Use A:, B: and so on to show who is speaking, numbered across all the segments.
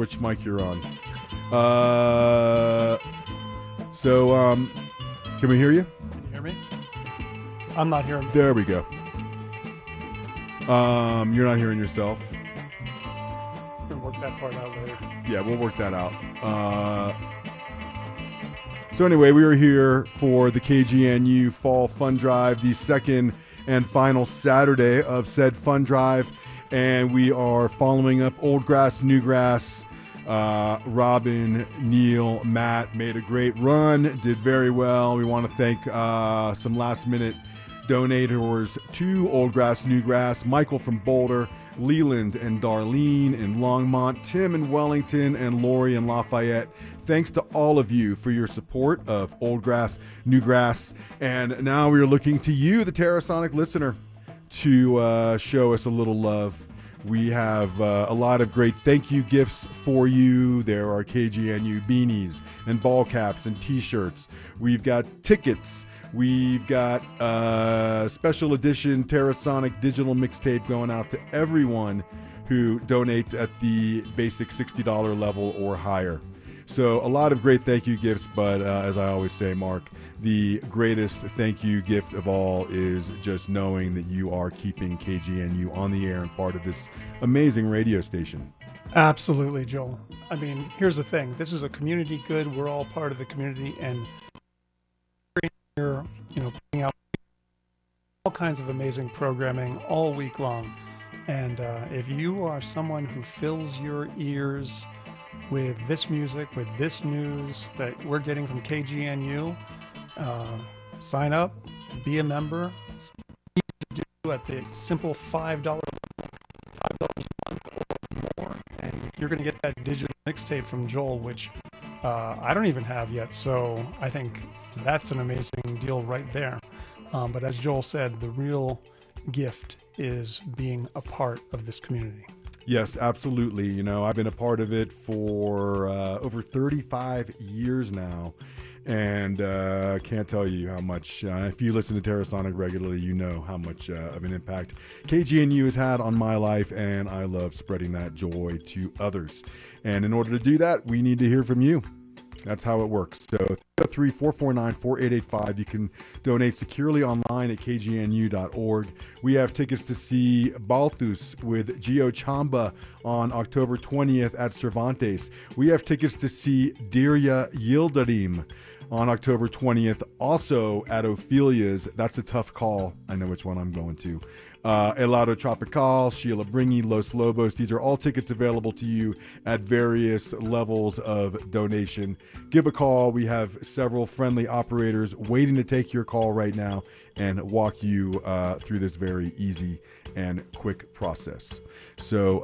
A: which mic you're on. Can we hear you?
B: Can you hear me? I'm not hearing.
A: There we go. You're not hearing yourself.
B: We can work that part out later.
A: Yeah, we'll work that out. So anyway, we are here for the KGNU Fall Fun Drive, the second and final Saturday of said Fun Drive, and we are following up Old Grass, New Grass. Robin, Neil, Matt made a great run, did very well. We want to thank some last-minute donators to Old Grass, New Grass, Michael from Boulder, Leland and Darlene in Longmont, Tim in Wellington, and Lori in Lafayette. Thanks to all of you for your support of Old Grass, New Grass. And now we are looking to you, the Terrasonic listener, to show us a little love. We have a lot of great thank you gifts for you. There are KGNU beanies and ball caps and t-shirts. We've got tickets. We've got special edition Terrasonic digital mixtape going out to everyone who donates at the basic $60 level or higher. So a lot of great thank you gifts, but as I always say, Mark, the greatest thank you gift of all is just knowing that you are keeping KGNU on the air and part of this amazing radio station.
B: Absolutely, Joel. I mean, here's the thing. This is a community good. We're all part of the community, and you're, putting out all kinds of amazing programming all week long. And if you are someone who fills your ears with this music, with this news that we're getting from KGNU, sign up, be a member. It's easy to do at the simple $5 a month or more, and you're going to get that digital mixtape from Joel, which I don't even have yet. So I think that's an amazing deal right there. But as Joel said, the real gift is being a part of this community.
A: Yes, absolutely. I've been a part of it for over 35 years now, and can't tell you how much, if you listen to Terrasonic regularly, you know how much of an impact KGNU has had on my life, and I love spreading that joy to others. And in order to do that, we need to hear from you. That's how it works. So 303-449-4885. You can donate securely online at kgnu.org. We have tickets to see Balthus with Gio Chamba on October 20th at Cervantes. We have tickets to see Dirya Yildirim on October 20th, also at Ophelia's. That's a tough call. I know which one I'm going to. Helado Tropical, Sheila Bringy, Los Lobos. These are all tickets available to you at various levels of donation. Give a call. We have several friendly operators waiting to take your call right now and walk you through this very easy and quick process. So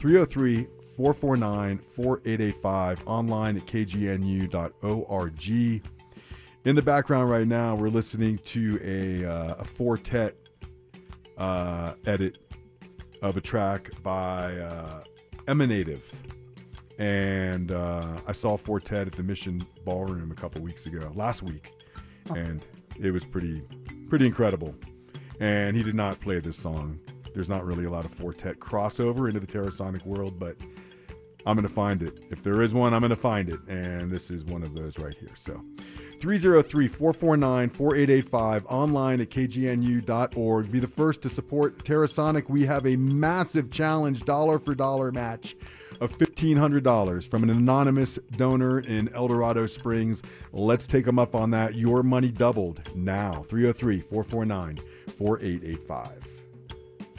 A: 303-449-4885, online at kgnu.org. In the background right now, we're listening to a Four-Tet edit of a track by Emanative. And I saw Four-Tet at the Mission Ballroom last week, and it was pretty incredible. And he did not play this song. There's not really a lot of Four-Tet crossover into the Terrasonic world, but I'm going to find it. If there is one, I'm going to find it. And this is one of those right here. So 303-449-4885, online at kgnu.org. Be the first to support Terrasonic. We have a massive challenge, dollar for dollar match of $1,500 from an anonymous donor in El Dorado Springs. Let's take them up on that. Your money doubled now. 303-449-4885.